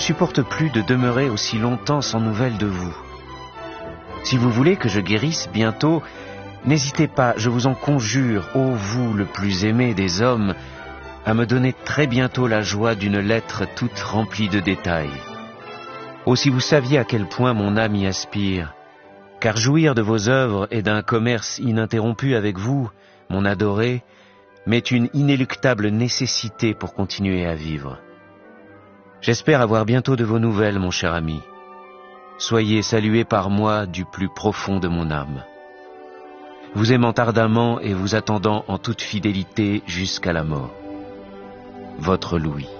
supporte plus de demeurer aussi longtemps sans nouvelles de vous. Si vous voulez que je guérisse bientôt, n'hésitez pas, je vous en conjure, ô vous le plus aimé des hommes, à me donner très bientôt la joie d'une lettre toute remplie de détails. Oh, si vous saviez à quel point mon âme y aspire, car jouir de vos œuvres et d'un commerce ininterrompu avec vous, mon adoré, m'est une inéluctable nécessité pour continuer à vivre. J'espère avoir bientôt de vos nouvelles, mon cher ami. Soyez salué par moi du plus profond de mon âme. Vous aimant ardemment et vous attendant en toute fidélité jusqu'à la mort. Votre Louis.